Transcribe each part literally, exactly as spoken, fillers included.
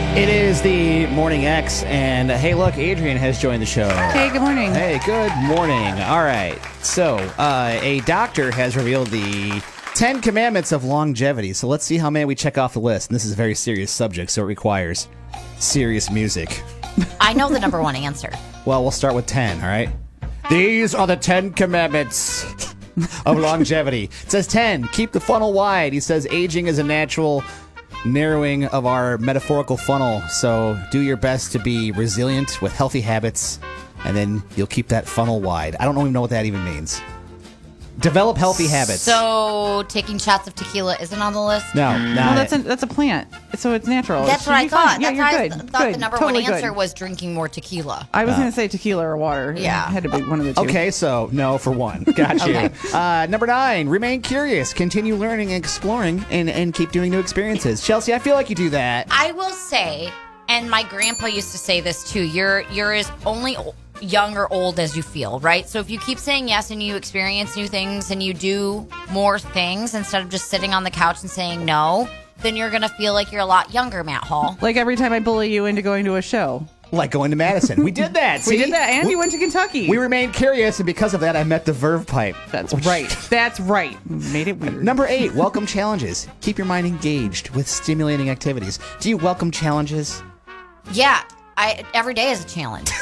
It is the Morning X, and uh, hey, look, Adrian has joined the show. Hey, good morning. Hey, good morning. All right. So, uh, a doctor has revealed the Ten Commandments of longevity. So let's see how many we check off the list. And this is a very serious subject, so it requires serious music. I know the number one answer. Well, we'll start with ten, all right? These are the Ten Commandments of longevity. It says ten, keep the funnel wide. He says aging is a natural narrowing of our metaphorical funnel, so do your best to be resilient with healthy habits, and then you'll keep that funnel wide. I don't even know what that even means. Develop healthy habits. So, taking shots of tequila isn't on the list? No, not Well, that's it. a, that's a plant, so it's natural. That's It what should I be thought. fine. Yeah, That's you're why I good. th- thought good. the number Totally one answer good. was drinking more tequila. I was going to say tequila or water. Yeah. It had to be one of the two. Okay, so no for one. Got you. Okay. uh, number nine, remain curious. Continue learning and exploring, and, and keep doing new experiences. Chelsea, I feel like you do that. I will say, and my grandpa used to say this too, you're you're as only o- young or old as you feel, right? So if you keep saying yes and you experience new things and you do more things instead of just sitting on the couch and saying no, then you're going to feel like you're a lot younger, Matt Hall. Like every time I bully you into going to a show. Like going to Madison. We did that. We see? did that, and we, you went to Kentucky. we remained curious, and because of that, I met the Verve Pipe. That's right. That's right. Made it weird. Number eight, welcome challenges. Keep your mind engaged with stimulating activities. Do you welcome challenges? Yeah, I every day is a challenge.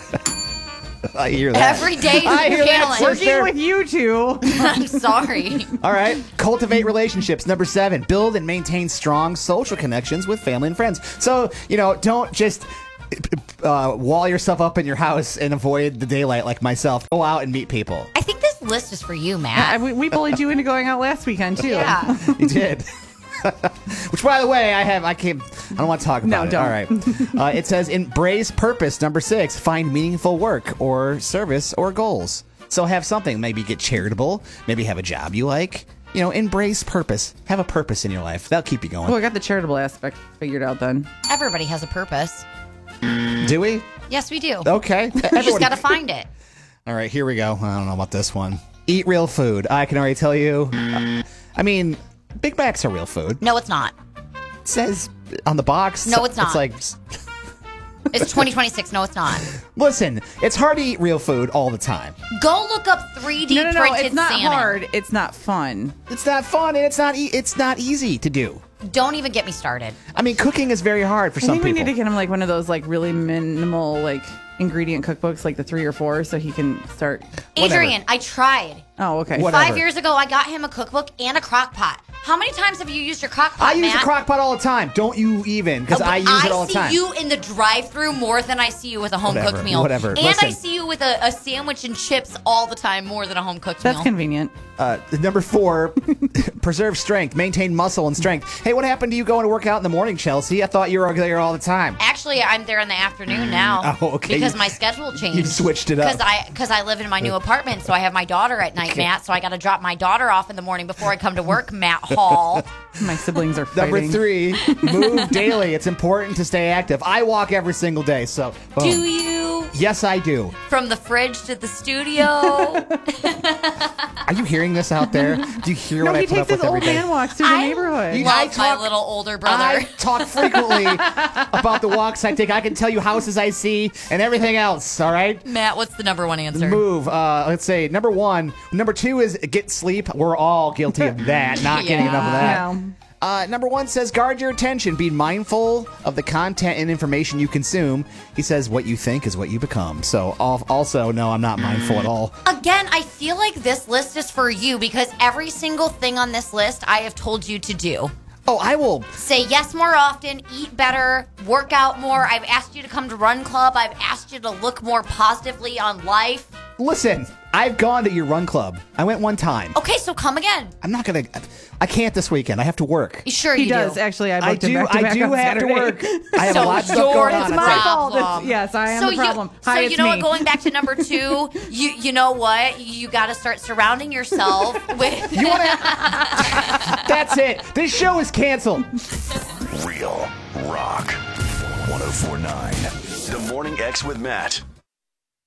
I hear that. Every day is I a hear that, challenge. sister. Working with you two. I'm sorry. All right. Cultivate relationships. Number seven, build and maintain strong social connections with family and friends. So, you know, don't just uh, wall yourself up in your house and avoid the daylight like myself. Go out and meet people. I think this list is for you, Uh, Matt. we, we bullied you into going out last weekend, too. Yeah. You did. Which, by the way, I have. I can't. I don't want to talk about No, it. don't. All right. Uh, it says embrace purpose. Number six, find meaningful work or service or goals. So have something. Maybe get charitable. Maybe have a job you like. You know, embrace purpose. Have a purpose in your life. That'll keep you going. Oh, I got the charitable aspect figured out then. Everybody has a purpose. Do we? Yes, we do. Okay. You just got to find it. All right, here we go. I don't know about this one. Eat real food. I can already tell you. Uh, I mean, Big Macs are real food. No, it's not. It says on the box. No, it's not. It's like, It's twenty twenty-six. No, it's not. listen, it's hard to eat real food all the time. Go look up three D No, no, no. printed It's not salmon. hard. It's not fun. It's not fun and it's not e- it's not easy to do. Don't even get me started. I mean, cooking is very hard for I some think we people. need to get him like one of those like really minimal like ingredient cookbooks, like the three or four, so he can start. Adrian, I tried. Oh, okay. Whatever. Five years ago, I got him a cookbook and a crock pot. How many times have you used your crock pot, I use Matt? a crock pot all the time. Don't you even? Because Oh, I use it all the time. I see you in the drive-thru more than I see you with a home Whatever, cooked meal. whatever. And Listen. I see you with a, a sandwich and chips all the time more than a home cooked That's meal. convenient. Uh, number four, preserve strength, maintain muscle and strength. Hey, what happened to you going to work out in the morning, Chelsea? I thought you were there all the time. Actually, I'm there in the afternoon now. Oh, okay. Because You- my schedule changed. you switched it up. Because I because I live in my new apartment, so I have my daughter at night, Okay. Matt. So I got to drop my daughter off in the morning before I come to work, Matt Hall. My siblings are fighting. Number three, move daily. It's important to stay active. I walk every single day, so boom. Do you? Yes, I do. From the fridge to the studio. Are you hearing this out there? Do you hear No, what I he put takes up with his every old day? man walks through the I neighborhood. You- love I my talk- little older brother. I talk frequently about the walks I take. I can tell you houses I see and everything else, all right? Matt, what's the number one answer? Move. Uh, let's say number one. Number two is get sleep. We're all guilty of that, not getting Yeah. enough of that. No. Uh, number one says guard your attention. Be mindful of the content and information you consume. He says what you think is what you become. So al- also, no, I'm not mindful at all. Again, I feel like this list is for you because every single thing on this list I have told you to do. Oh, I will. Say yes more often, eat better, work out more. I've asked you to come to Run Club. I've asked you to look more positively on life. Listen, I've gone to your run club. I went one time. Okay, so come again. I'm not going to. I can't this weekend. I have to work. You sure He you does, do? actually. I I booked him do. back to I back do on have Saturday. to work. I have So a lot of stuff you're- going on. It's It's my like- fault. problem. It's, yes, I am so the problem. You, Hi, so it's you know me. what? Going back to number two, you you know what? You got to start surrounding yourself with. You want to? That's it. This show is canceled. Real Rock one oh four point nine. The Morning X with Matt.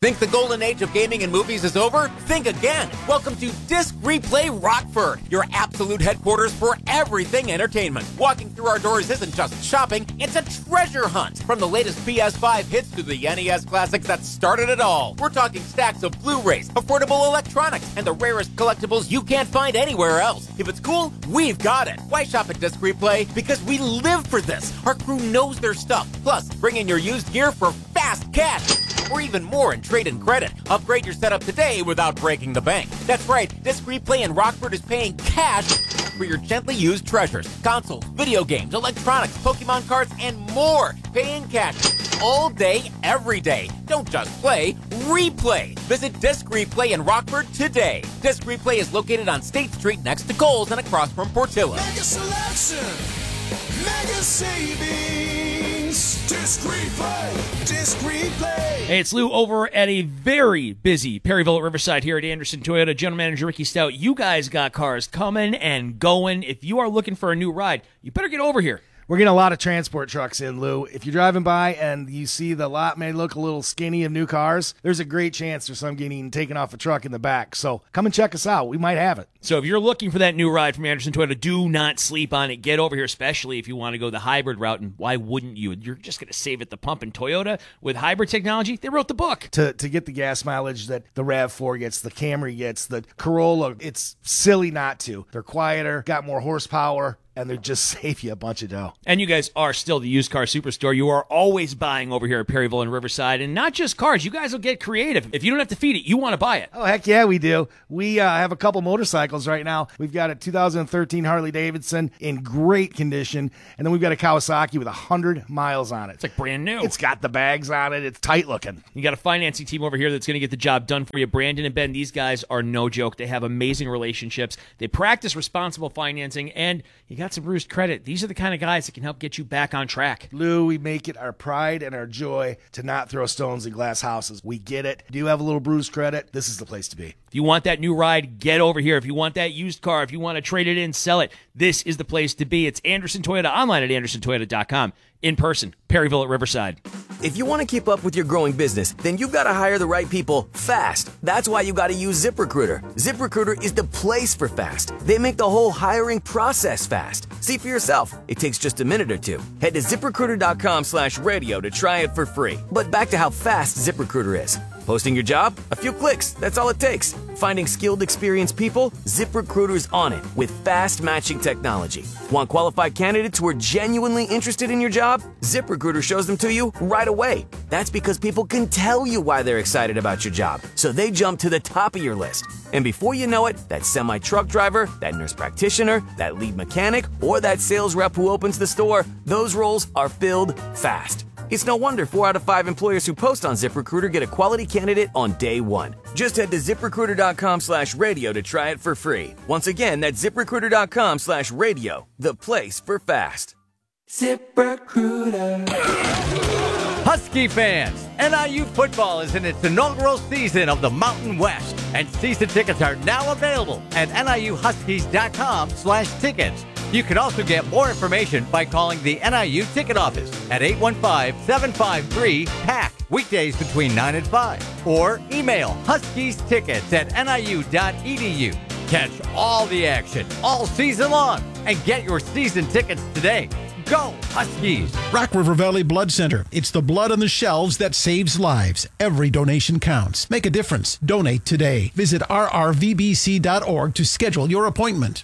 Think the golden age of gaming and movies is over? Think again. Welcome to Disc Replay Rockford, your absolute headquarters for everything entertainment. Walking through our doors isn't just shopping, it's a treasure hunt. From the latest P S five hits to the N E S classics that started it all. We're talking stacks of Blu-rays, affordable electronics, and the rarest collectibles you can't find anywhere else. If it's cool, we've got it. Why shop at Disc Replay? Because we live for this. Our crew knows their stuff. Plus, bring in your used gear for fast cash. Or even more in trade-in credit. Upgrade your setup today without breaking the bank. That's right, Disc Replay in Rockford is paying cash for your gently used treasures. Consoles, video games, electronics, Pokemon cards, and more. Paying cash all day, every day. Don't just play, replay. Visit Disc Replay in Rockford today. Disc Replay is located on State Street next to Kohl's and across from Portillo. Mega selection, mega savings, Disc Replay, Disc Replay. Hey, it's Lou over at a very busy Perryville at Riverside here at Anderson Toyota. General Manager Ricky Stout, you guys got cars coming and going. If you are looking for a new ride, you better get over here. We're getting a lot of transport trucks in, Lou. If you're driving by and you see the lot may look a little skinny of new cars, there's a great chance there's some getting taken off a truck in the back. So come and check us out. We might have it. So if you're looking for that new ride from Anderson Toyota, do not sleep on it. Get over here, especially if you want to go the hybrid route. And why wouldn't you? You're just going to save at the pump. And Toyota, with hybrid technology, they wrote the book. To to get the gas mileage that the RAV four gets, the Camry gets, the Corolla, it's silly not to. They're quieter, got more horsepower, and they just save you a bunch of dough. And you guys are still the used car superstore. You are always buying over here at Perryville and Riverside. And not just cars. You guys will get creative. If you don't have to feed it, you want to buy it. Oh, heck yeah, we do. We uh, have a couple motorcycles right now. We've got a two thousand thirteen Harley-Davidson in great condition. And then we've got a Kawasaki with one hundred miles on it. It's like brand new. It's got the bags on it. It's tight looking. You got a financing team over here that's going to get the job done for you. Brandon and Ben, these guys are no joke. They have amazing relationships. They practice responsible financing, and you got some bruised credit. These are the kind of guys that can help get you back on track. Lou, we make it our pride and our joy to not throw stones in glass houses. We get it. Do you have a little bruised credit? This is the place to be. If you want that new ride, get over here. If you want that used car, if you want to trade it in, sell it, this is the place to be. It's Anderson Toyota, online at anderson toyota dot com. In person, Perryville at Riverside. If you want to keep up with your growing business, then you've got to hire the right people fast. That's why you got to use ZipRecruiter. ZipRecruiter is the place for fast. They make the whole hiring process fast. See for yourself. It takes just a minute or two. Head to ZipRecruiter.com slash radio to try it for free. But back to how fast ZipRecruiter is. Posting your job? A few clicks. That's all it takes. Finding skilled, experienced people? ZipRecruiter's on it with fast matching technology. Want qualified candidates who are genuinely interested in your job? ZipRecruiter shows them to you right away. That's because people can tell you why they're excited about your job, so they jump to the top of your list. And before you know it, that semi-truck driver, that nurse practitioner, that lead mechanic, or that sales rep who opens the store, those roles are filled fast. It's no wonder four out of five employers who post on ZipRecruiter get a quality candidate on day one. Just head to ZipRecruiter.com slash radio to try it for free. Once again, that's ZipRecruiter.com slash radio, the place for fast. ZipRecruiter. Husky fans, N I U football is in its inaugural season of the Mountain West, and season tickets are now available at N I U Huskies dot com slash tickets. You can also get more information by calling the N I U ticket office at eight one five, seven five three, P A C, weekdays between nine and five, or email huskies tickets at N I U dot E D U. Catch all the action all season long and get your season tickets today. Go Huskies! Rock River Valley Blood Center. It's the blood on the shelves that saves lives. Every donation counts. Make a difference. Donate today. Visit R R V B C dot org to schedule your appointment.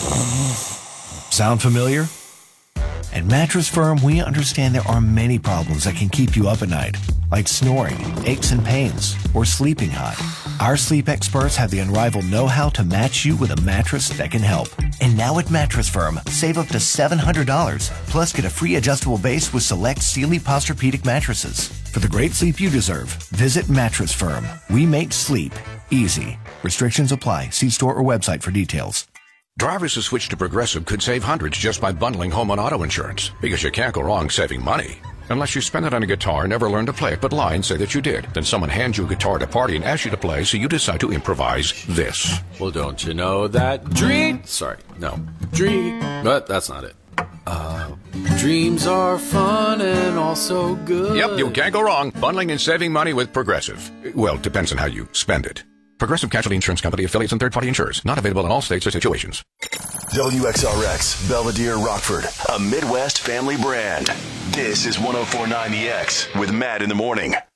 Sound familiar? At Mattress Firm, we understand there are many problems that can keep you up at night, like snoring, aches and pains, or sleeping hot. Our sleep experts have the unrivaled know-how to match you with a mattress that can help. And now at Mattress Firm, save up to seven hundred dollars, plus get a free adjustable base with select Sealy Posturepedic mattresses. For the great sleep you deserve, visit Mattress Firm. We make sleep easy. Restrictions apply. See store or website for details. Drivers who switch to Progressive could save hundreds just by bundling home and auto insurance, because you can't go wrong saving money. Unless you spend it on a guitar, never learn to play it, but lie and say that you did. Then someone hands you a guitar at a party and asks you to play, so you decide to improvise this. Well, don't you know that dream? Sorry, no. Dream. But that's not it. Uh, Dreams are fun and also good. Yep, you can't go wrong. Bundling and saving money with Progressive. Well, depends on how you spend it. Progressive Casualty Insurance Company, affiliates, and third-party insurers. Not available in all states or situations. W X R X, Belvedere, Rockford, a Midwest family brand. This is one oh four point nine The X with Matt in the morning.